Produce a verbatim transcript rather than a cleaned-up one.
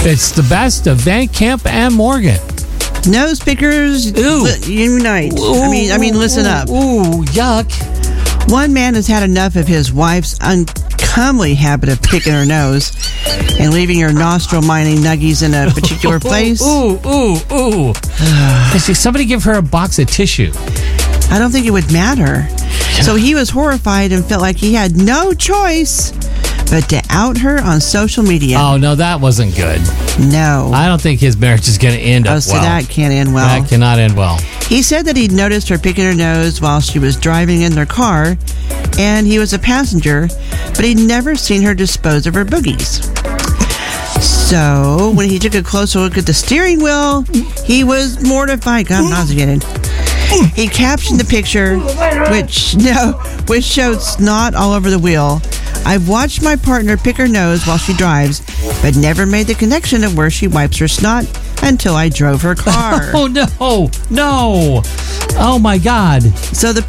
It's the best of Van Camp and Morgan. Nose pickers Ooh. li- unite. Ooh, I mean, I mean, listen ooh, up. Ooh, yuck. One man has had enough of his wife's uncomely habit of picking her nose and leaving her nostril-mining nuggies in a particular place. Ooh, ooh, ooh. I see, somebody give her a box of tissue. I don't think it would matter. So he was horrified and felt like he had no choice but to out her on social media. Oh, no, that wasn't good. No. I don't think his marriage is going to end Oh, up so well. that can't end well. That cannot end well. He said that he'd noticed her picking her nose while she was driving in their car, and he was a passenger, but he'd never seen her dispose of her boogies. So, when he took a closer look at the steering wheel, he was mortified. God, I'm nauseated. He captioned the picture, which no, which showed snot all over the wheel. I've watched my partner pick her nose while she drives, but never made the connection of where she wipes her snot until I drove her car. Oh, no. No. Oh, my God. So the